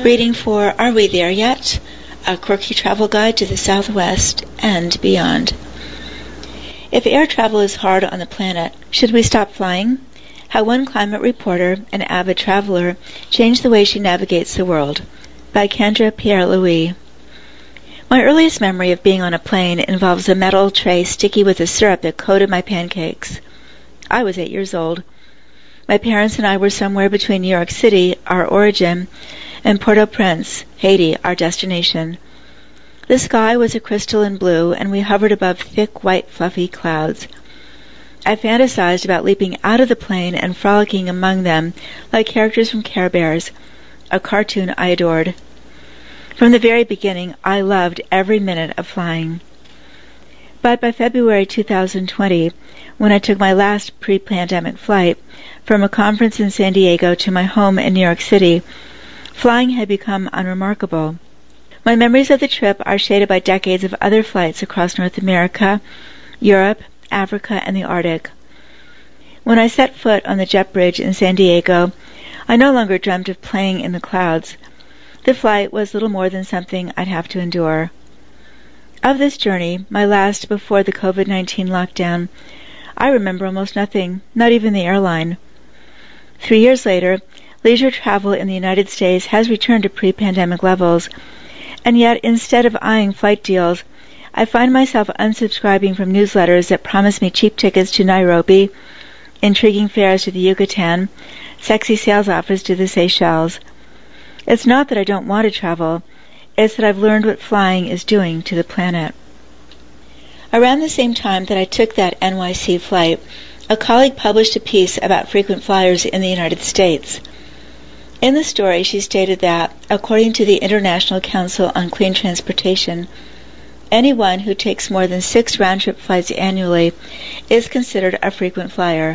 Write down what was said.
Reading for Are We There Yet? A quirky travel guide to the Southwest and beyond. If air travel is hard on the planet, should we stop flying? How one climate reporter, an avid traveler, changed the way she navigates the world. By Kendra Pierre-Louis. My earliest memory of being on a plane involves a metal tray sticky with the syrup that coated my pancakes. I was 8 years old. My parents and I were somewhere between New York City, our origin, and Port-au-Prince, Haiti, our destination. The sky was a crystalline blue, and we hovered above thick, white, fluffy clouds. I fantasized about leaping out of the plane and frolicking among them like characters from Care Bears, a cartoon I adored. From the very beginning, I loved every minute of flying. But by February 2020, when I took my last pre-pandemic flight from a conference in San Diego to my home in New York City, flying had become unremarkable. My memories of the trip are shaded by decades of other flights across North America, Europe, Africa, and the Arctic. When I set foot on the jet bridge in San Diego, I no longer dreamt of playing in the clouds. The flight was little more than something I'd have to endure. Of this journey, my last before the COVID-19 lockdown, I remember almost nothing, not even the airline. 3 years later, leisure travel in the United States has returned to pre-pandemic levels, and yet instead of eyeing flight deals, I find myself unsubscribing from newsletters that promise me cheap tickets to Nairobi, intriguing fares to the Yucatan, sexy sales offers to the Seychelles. It's not that I don't want to travel, it's that I've learned what flying is doing to the planet. Around the same time that I took that NYC flight, a colleague published a piece about frequent flyers in the United States. In the story, she stated that, according to the International Council on Clean Transportation, anyone who takes more than 6 round-trip flights annually is considered a frequent flyer.